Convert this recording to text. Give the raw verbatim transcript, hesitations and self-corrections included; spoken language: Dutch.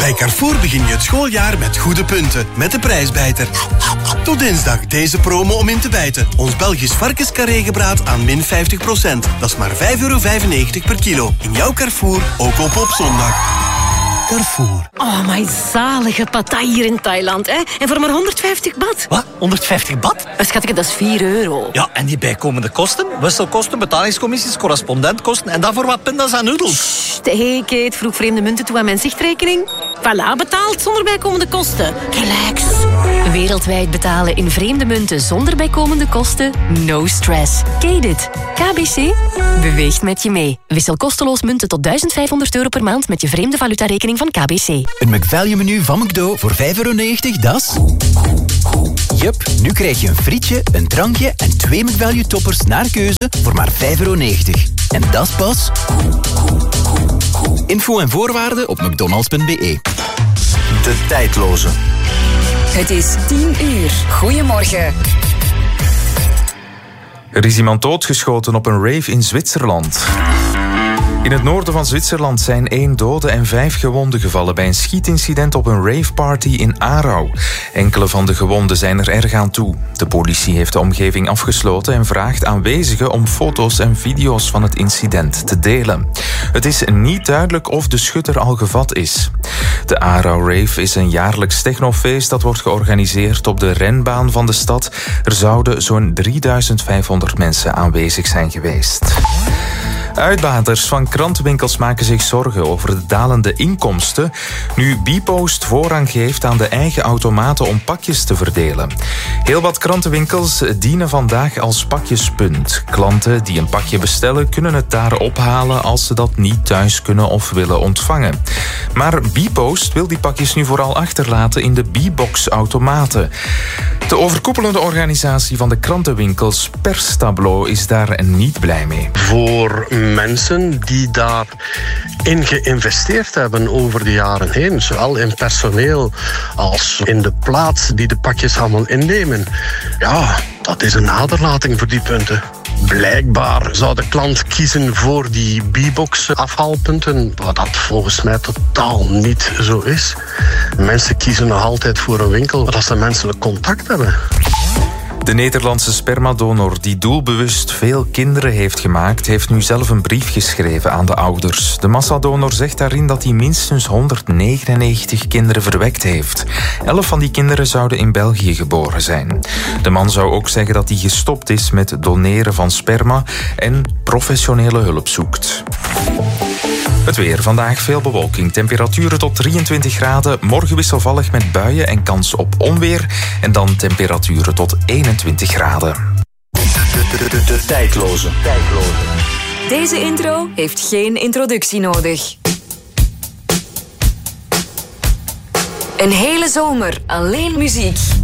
Bij Carrefour begin je het schooljaar met goede punten. Met de prijsbijter. Tot dinsdag deze promo om in te bijten. Ons Belgisch varkenscarré-gebraad aan min vijftig procent. Dat is maar vijf euro vijfennegentig per kilo. In jouw Carrefour, ook op op zondag. Carrefour. Oh, my zalige patai hier in Thailand, hè? En voor maar honderdvijftig baht. Wat? honderdvijftig baht? Schatje, dat is vier euro. Ja, en die bijkomende kosten? Wisselkosten, betalingscommissies, correspondentkosten en daarvoor wat pindas en noedels. Sst, hey Kate, vroeg vreemde munten toe aan mijn zichtrekening. Voilà, betaald zonder bijkomende kosten. Relax. Wereldwijd betalen in vreemde munten zonder bijkomende kosten? No stress. Kate. K B C beweegt met je mee. Wissel kosteloos munten tot duizend vijfhonderd euro per maand met je vreemde valutarekening van K B C. Een McValue menu van McDo voor vijf euro negentig, dat is... Jup, nu krijg je een frietje, een drankje en twee McValue toppers naar keuze voor maar vijf euro negentig. En dat is pas... Info en voorwaarden op mcdonalds punt b e. De tijdloze. Het is tien uur. Goedemorgen. Er is iemand doodgeschoten op een rave in Zwitserland. In het noorden van Zwitserland zijn één dode en vijf gewonden gevallen bij een schietincident op een raveparty in Aarau. Enkele van de gewonden zijn er erg aan toe. De politie heeft de omgeving afgesloten en vraagt aanwezigen om foto's en video's van het incident te delen. Het is niet duidelijk of de schutter al gevat is. De Aarau Rave is een jaarlijks technofeest dat wordt georganiseerd op de renbaan van de stad. Er zouden zo'n drieduizend vijfhonderd mensen aanwezig zijn geweest. Uitbaters van krantenwinkels maken zich zorgen over de dalende inkomsten nu Bpost voorrang geeft aan de eigen automaten om pakjes te verdelen. Heel wat krantenwinkels dienen vandaag als pakjespunt. Klanten die een pakje bestellen kunnen het daar ophalen als ze dat niet thuis kunnen of willen ontvangen. Maar Bpost wil die pakjes nu vooral achterlaten in de B-box-automaten. De overkoepelende organisatie van de krantenwinkels Perstableau is daar niet blij mee. Voor mensen die daarin geïnvesteerd hebben over de jaren heen, zowel in personeel als in de plaats die de pakjes allemaal innemen. Ja, dat is een aderlating voor die punten. Blijkbaar zou de klant kiezen voor die B-box afhaalpunten, wat dat volgens mij totaal niet zo is. Mensen kiezen nog altijd voor een winkel waar ze menselijk contact hebben. De Nederlandse spermadonor die doelbewust veel kinderen heeft gemaakt, heeft nu zelf een brief geschreven aan de ouders. De massadonor zegt daarin dat hij minstens honderdnegenennegentig kinderen verwekt heeft. Elf van die kinderen zouden in België geboren zijn. De man zou ook zeggen dat hij gestopt is met doneren van sperma en professionele hulp zoekt. Het weer. Vandaag veel bewolking. Temperaturen tot drieëntwintig graden. Morgen wisselvallig met buien en kans op onweer. En dan temperaturen tot eenentwintig graden. De, de, de, de tijdloze. tijdloze. Deze intro heeft geen introductie nodig. Een hele zomer alleen muziek.